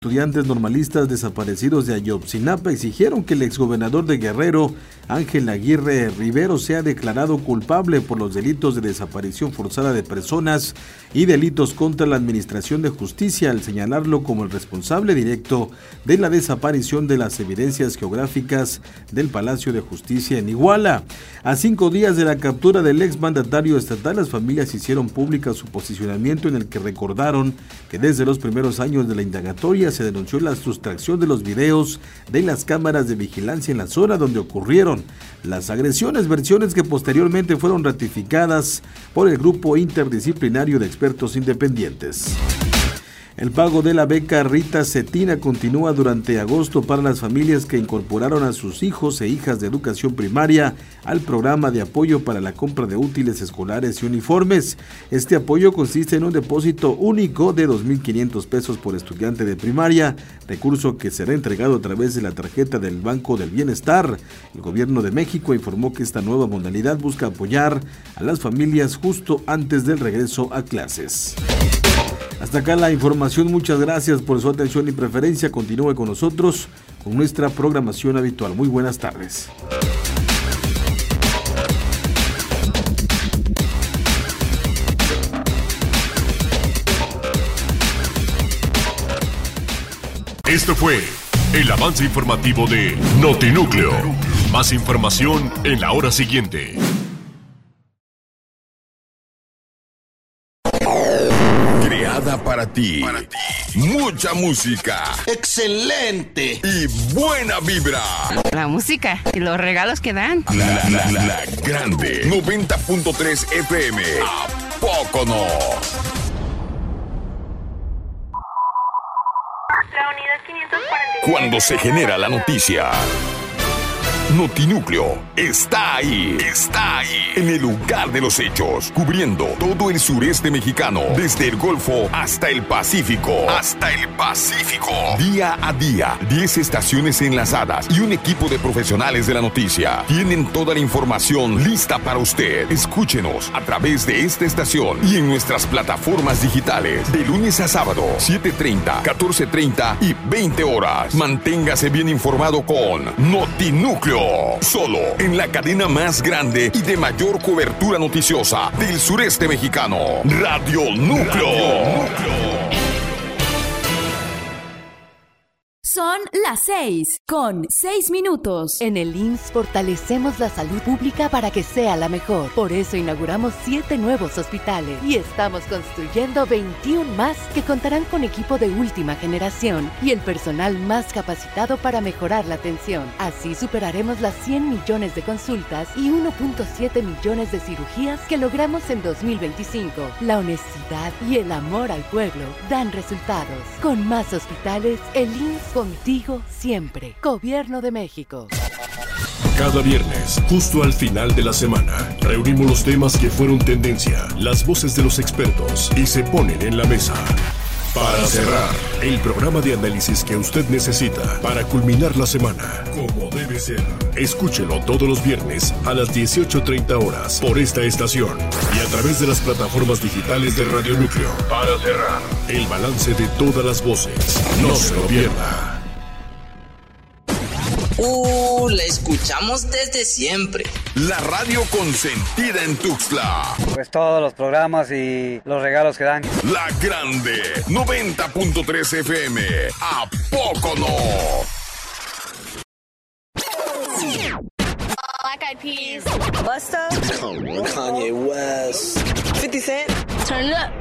Estudiantes normalistas desaparecidos de Ayotzinapa exigieron que el exgobernador de Guerrero, Ángel Aguirre Rivero, sea declarado culpable por los delitos de desaparición forzada de personas y delitos contra la administración de justicia, al señalarlo como el responsable directo de la desaparición de las evidencias geográficas del Palacio de Justicia en Iguala. A 5 días de la captura del exmandatario estatal, las familias hicieron pública su posicionamiento, en el que recordaron que desde los primeros años de la indagatoria se denunció la sustracción de los videos de las cámaras de vigilancia en la zona donde ocurrieron las agresiones, versiones que posteriormente fueron ratificadas por el grupo interdisciplinario de expertos independientes. El pago de la beca Rita Cetina continúa durante agosto para las familias que incorporaron a sus hijos e hijas de educación primaria al programa de apoyo para la compra de útiles escolares y uniformes. Este apoyo consiste en un depósito único de 2,500 pesos por estudiante de primaria, recurso que será entregado a través de la tarjeta del Banco del Bienestar. El gobierno de México informó que esta nueva modalidad busca apoyar a las familias justo antes del regreso a clases. Hasta acá la información, muchas gracias por su atención y preferencia. Continúe con nosotros con nuestra programación habitual. Muy buenas tardes. Esto fue el avance informativo de Notinúcleo. Más información en la hora siguiente. Para ti. Mucha música. ¡Excelente! Y buena vibra. La música y los regalos que dan. La grande 90.3 FM. ¿A poco no? La unidad 540. Cuando se genera la noticia, Notinúcleo está ahí. Está ahí. En el lugar de los hechos, cubriendo todo el sureste mexicano, desde el Golfo hasta el Pacífico. Día a día, 10 estaciones enlazadas y un equipo de profesionales de la noticia tienen toda la información lista para usted. Escúchenos a través de esta estación y en nuestras plataformas digitales, de lunes a sábado, 7:30, 14:30 y 20 horas. Manténgase bien informado con Notinúcleo. Solo en la cadena más grande y de mayor cobertura noticiosa del sureste mexicano, Radio Núcleo. Son las 6:06. En el IMSS fortalecemos la salud pública para que sea la mejor. Por eso inauguramos 7 nuevos hospitales y estamos construyendo 21 más que contarán con equipo de última generación y el personal más capacitado para mejorar la atención. Así superaremos las 100 millones de consultas y 1.7 millones de cirugías que logramos en 2025. La honestidad y el amor al pueblo dan resultados. Con más hospitales, el IMSS contigo siempre. Gobierno de México. Cada viernes, justo al final de la semana, reunimos los temas que fueron tendencia, las voces de los expertos y se ponen en la mesa. Para cerrar, el programa de análisis que usted necesita para culminar la semana, como debe ser. Escúchelo todos los viernes a las 18:30 horas por esta estación y a través de las plataformas digitales de Radio Núcleo. Para cerrar, el balance de todas las voces. No se lo pierda. La escuchamos desde siempre. La radio consentida en Tuxtla. Pues todos los programas y los regalos que dan. La grande 90.3 FM. ¿A poco no? Black Eyed Peas. Busta. Kanye West. 50 Cent. Turn it up.